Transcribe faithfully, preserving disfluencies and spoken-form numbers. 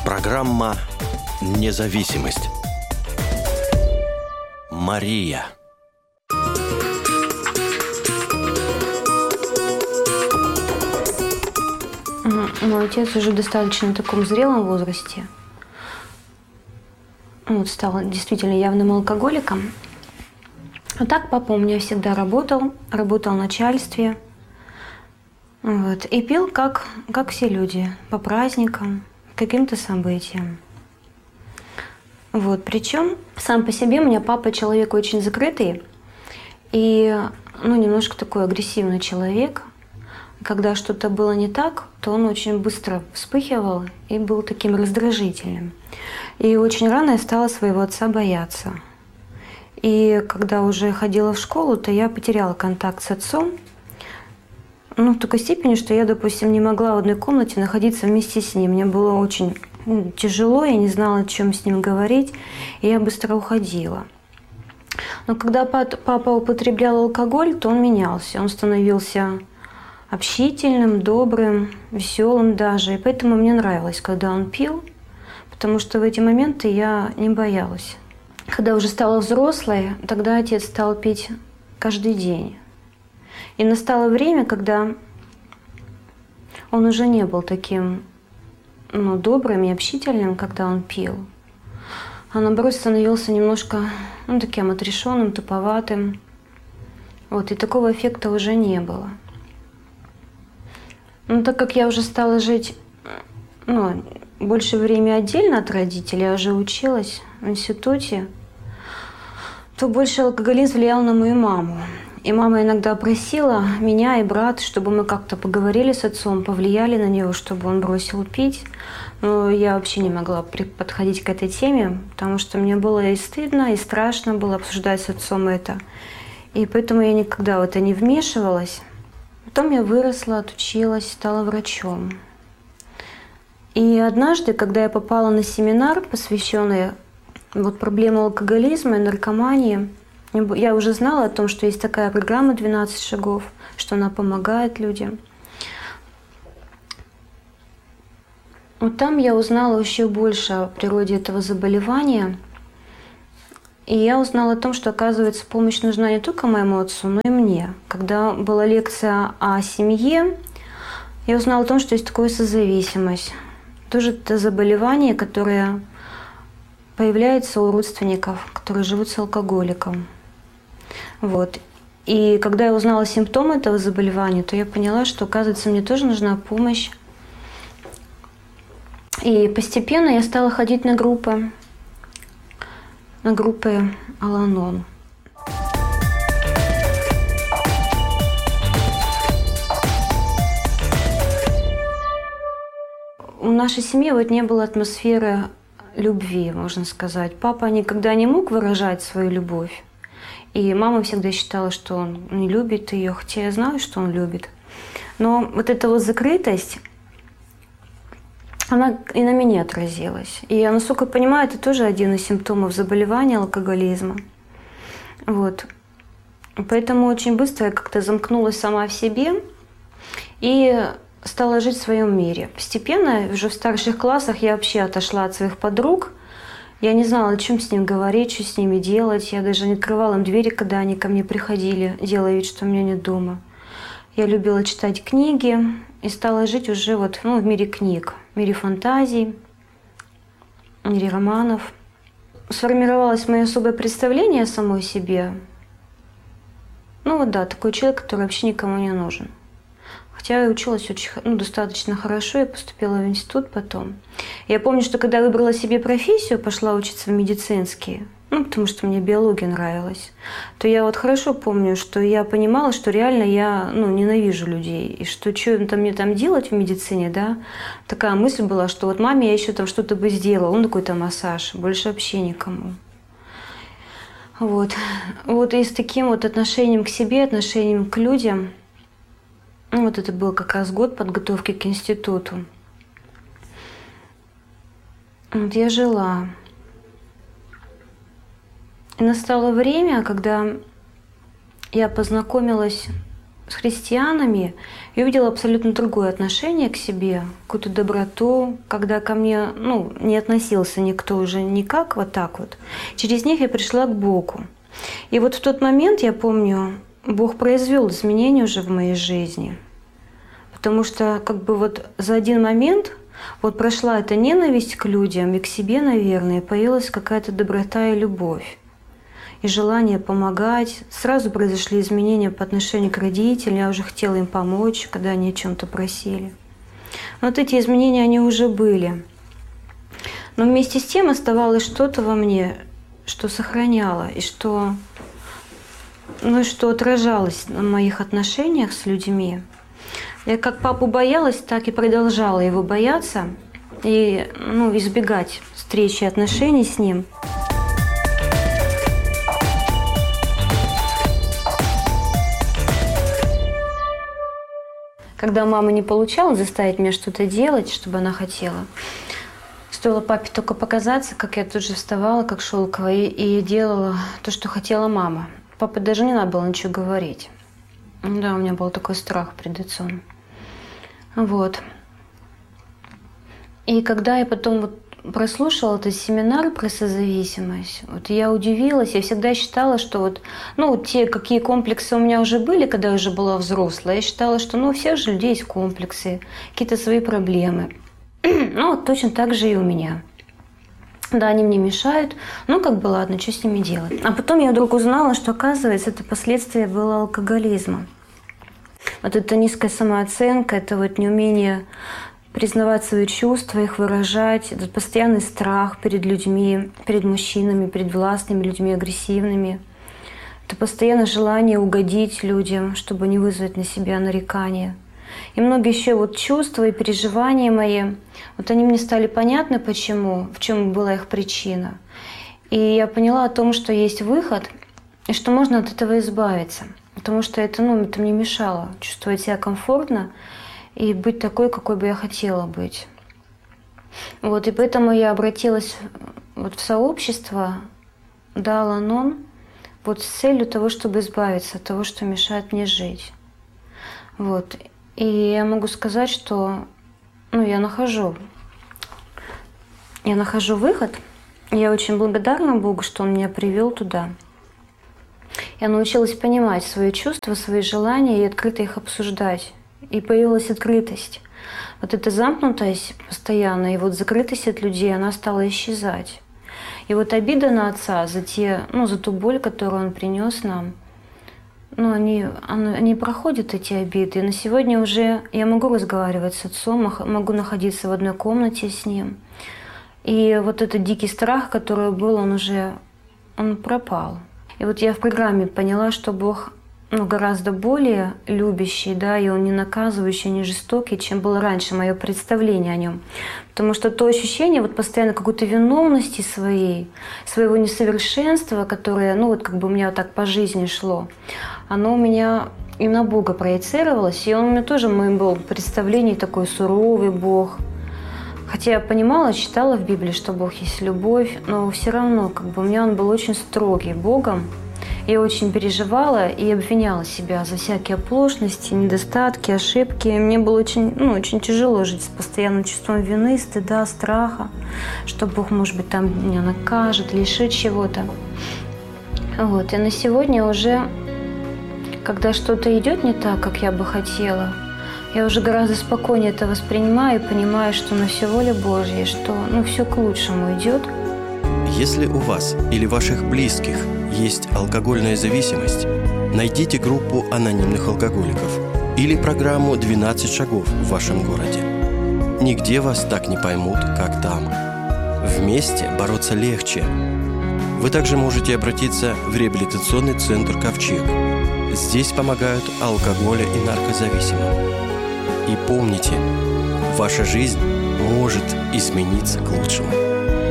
Программа «Независимость». Мария. Мой отец уже в достаточно таком зрелом возрасте. Вот, стал действительно явным алкоголиком. А так папа у меня всегда работал, работал в начальстве. Вот, и пил, как, как все люди, по праздникам, каким-то событиям. Вот, причем сам по себе у меня папа человек очень закрытый и ну, немножко такой агрессивный человек. Когда что-то было не так, то он очень быстро вспыхивал и был таким раздражительным. И очень рано я стала своего отца бояться. И когда уже ходила в школу, то я потеряла контакт с отцом. Ну, в такой степени, что я, допустим, не могла в одной комнате находиться вместе с ним. Мне было очень ну, тяжело, я не знала, о чем с ним говорить, и я быстро уходила. Но когда папа употреблял алкоголь, то он менялся. Он становился общительным, добрым, веселым даже. И поэтому мне нравилось, когда он пил, потому что в эти моменты я не боялась. Когда уже стала взрослой, тогда отец стал пить каждый день. И настало время, когда он уже не был таким ну, добрым и общительным, когда он пил. А наоборот становился немножко ну, таким отрешенным, туповатым. Вот, и такого эффекта уже не было. Но так как я уже стала жить ну, больше времени отдельно от родителей, я уже училась в институте, то больше алкоголизм влиял на мою маму. И мама иногда просила меня и брат, чтобы мы как-то поговорили с отцом, повлияли на него, чтобы он бросил пить. Но я вообще не могла подходить к этой теме, потому что мне было и стыдно, и страшно было обсуждать с отцом это. И поэтому я никогда в это не вмешивалась. Потом я выросла, отучилась, стала врачом. И однажды, когда я попала на семинар, посвященный вот проблеме алкоголизма и наркомании, я уже знала о том, что есть такая программа «двенадцать шагов», что она помогает людям. Вот там я узнала еще больше о природе этого заболевания. И я узнала о том, что, оказывается, помощь нужна не только моему отцу, но и мне. Когда была лекция о семье, я узнала о том, что есть такое созависимость. Тоже это заболевание, которое появляется у родственников, которые живут с алкоголиком. Вот. И когда я узнала симптомы этого заболевания, то я поняла, что, оказывается, мне тоже нужна помощь. И постепенно я стала ходить на группы, на группы Ал-Анон. В нашей семье вот не было атмосферы любви, можно сказать. Папа никогда не мог выражать свою любовь. И мама всегда считала, что он не любит ее, хотя я знаю, что он любит. Но вот эта вот закрытость, она и на мне отразилась. И я, насколько понимаю, это тоже один из симптомов заболевания алкоголизма. Вот. Поэтому очень быстро я как-то замкнулась сама в себе и стала жить в своем мире. Постепенно, уже в старших классах, я вообще отошла от своих подруг. Я не знала, о чем с ним говорить, что с ними делать. Я даже не открывала им двери, когда они ко мне приходили, делая вид, что меня нет дома. Я любила читать книги и стала жить уже вот, ну, в мире книг, в мире фантазий, в мире романов. Сформировалось мое особое представление о самой себе. Ну вот да, такой человек, который вообще никому не нужен. Хотя я училась очень, ну, достаточно хорошо, я поступила в институт потом. Я помню, что когда выбрала себе профессию, пошла учиться в медицинский, ну, потому что мне биология нравилась, то я вот хорошо помню, что я понимала, что реально я ну, ненавижу людей, и что что мне там делать в медицине, да. Такая мысль была, что вот маме я еще там что-то бы сделала, он какой-то массаж, больше вообще никому. Вот. Вот и с таким вот отношением к себе, отношением к людям. Ну, вот это был как раз год подготовки к институту. Вот я жила. И настало время, когда я познакомилась с христианами я увидела абсолютно другое отношение к себе, какую-то доброту, когда ко мне ну, не относился никто уже никак вот так вот. Через них я пришла к Богу. И вот в тот момент, я помню, Бог произвел изменения уже в моей жизни. Потому что как бы вот за один момент вот прошла эта ненависть к людям и к себе, наверное, и появилась какая-то доброта и любовь. И желание помогать. Сразу произошли изменения по отношению к родителям. Я уже хотела им помочь, когда они о чем-то просили. Но вот эти изменения, они уже были. Но вместе с тем оставалось что-то во мне, что сохраняло, и что, ну, и что отражалось на моих отношениях с людьми. Я как папу боялась, так и продолжала его бояться и ну, избегать встречи и отношений с ним. Когда мама не получала заставить меня что-то делать, чтобы она хотела, стоило папе только показаться, как я тут же вставала, как шелковая, и, и делала то, что хотела мама. Папе даже не надо было ничего говорить. Да, у меня был такой страх перед отцом. Вот. И когда я потом вот прослушала этот семинар про созависимость, вот я удивилась, я всегда считала, что вот, ну, те, какие комплексы у меня уже были, когда я уже была взрослая, я считала, что ну, у всех же людей есть комплексы, какие-то свои проблемы. Ну, вот точно так же и у меня. Да, они мне мешают, ну, как бы ладно, что с ними делать. А потом я вдруг узнала, что, оказывается, это последствия было алкоголизма. Вот эта низкая самооценка, это вот неумение признавать свои чувства, их выражать, этот постоянный страх перед людьми, перед мужчинами, перед властными людьми, агрессивными. Это постоянное желание угодить людям, чтобы не вызвать на себя нарекания. И многие еще вот чувства и переживания мои, вот они мне стали понятны, почему, в чем была их причина. И я поняла о том, что есть выход, и что можно от этого избавиться. Потому что это, ну, это мне мешало чувствовать себя комфортно и быть такой, какой бы я хотела быть. Вот, и поэтому я обратилась вот в сообщество Даал-Анон вот с целью того, чтобы избавиться от того, что мешает мне жить. Вот. И я могу сказать, что ну, я нахожу, я нахожу выход. Я очень благодарна Богу, что Он меня привел туда. Я научилась понимать свои чувства, свои желания и открыто их обсуждать. И появилась открытость. Вот эта замкнутость постоянно, и вот закрытость от людей, она стала исчезать. И вот обида на отца за, те, ну, за ту боль, которую он принес нам, ну, они, они проходят, эти обиды. И на сегодня уже я могу разговаривать с отцом, могу находиться в одной комнате с ним. И вот этот дикий страх, который был, он уже он пропал. И вот я в программе поняла, что Бог ну, гораздо более любящий, да, и Он не наказывающий, не жестокий, чем было раньше мое представление о Нем. Потому что то ощущение вот постоянно какой-то виновности своей, своего несовершенства, которое, ну вот как бы у меня вот так по жизни шло, оно у меня и на Бога проецировалось, и Он у меня тоже в моем был представлении такой суровый Бог. Хотя я понимала, читала в Библии, что Бог есть любовь, но все равно как бы у меня Он был очень строгий Богом. Я очень переживала и обвиняла себя за всякие оплошности, недостатки, ошибки. Мне было очень, ну, очень тяжело жить с постоянным чувством вины, стыда, страха, что Бог, может быть, там меня накажет, лишит чего-то. Вот. И на сегодня уже, когда что-то идет не так, как я бы хотела, я уже гораздо спокойнее это воспринимаю и понимаю, что на все воля Божья, что ну, все к лучшему идет. Если у вас или ваших близких есть алкогольная зависимость, найдите группу анонимных алкоголиков или программу «двенадцать шагов» в вашем городе. Нигде вас так не поймут, как там. Вместе бороться легче. Вы также можете обратиться в реабилитационный центр «Ковчег». Здесь помогают алкоголя и наркозависимым. И помните, ваша жизнь может измениться к лучшему.